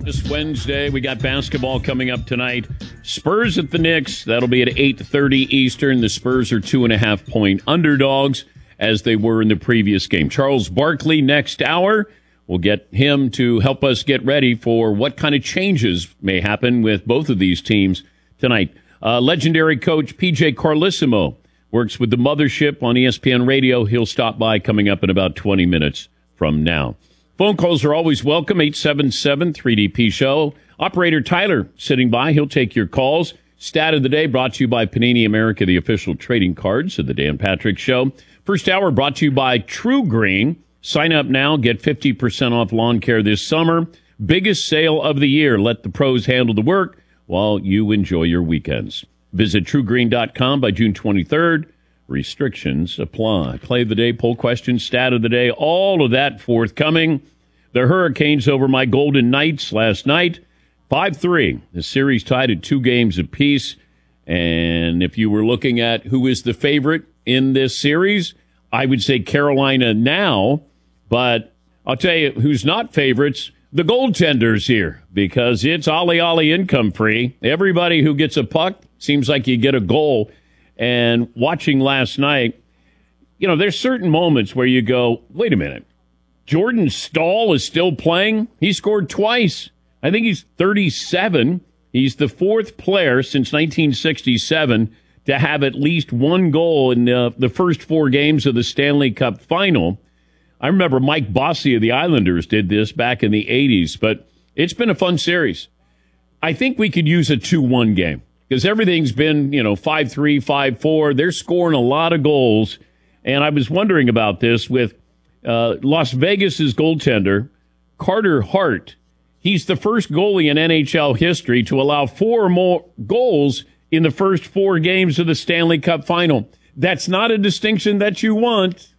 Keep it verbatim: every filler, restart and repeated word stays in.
This Wednesday, we got basketball coming up tonight. Spurs at the Knicks. That'll be at eight thirty Eastern. The Spurs are two and a half point underdogs, as they were in the previous game. Charles Barkley next hour. We'll get him to help us get ready for what kind of changes may happen with both of these teams tonight. Uh, legendary coach P J Carlesimo works with the Mothership on E S P N Radio. He'll stop by coming up in about twenty minutes from now. Phone calls are always welcome, eight seven seven three D P show. Operator Tyler sitting by. He'll take your calls. Stat of the day brought to you by Panini America, the official trading cards of the Dan Patrick Show. First hour brought to you by True Green. Sign up now. Get fifty percent off lawn care this summer. Biggest sale of the year. Let the pros handle the work while you enjoy your weekends. Visit true green dot com by June twenty-third. Restrictions apply. Play of the day, poll question, stat of the day, all of that forthcoming. The Hurricanes over my Golden Knights last night, five three. The series tied at two games apiece. And if you were looking at who is the favorite in this series, I would say Carolina now. But I'll tell you who's not favorites, the goaltenders here, because it's ollie ollie income free. Everybody who gets a puck seems like you get a goal. And watching last night, you know, there's certain moments where you go, wait a minute, Jordan Staal is still playing? He scored twice. I think he's thirty-seven. He's the fourth player since nineteen sixty-seven to have at least one goal in uh, the first four games of the Stanley Cup final. I remember Mike Bossy of the Islanders did this back in the eighties, but it's been a fun series. I think we could use a two one game because everything's been, you know, five three, five four. They're scoring a lot of goals, and I was wondering about this with uh, Las Vegas's goaltender, Carter Hart. He's the first goalie in N H L history to allow four or more goals in the first four games of the Stanley Cup final. That's not a distinction that you want.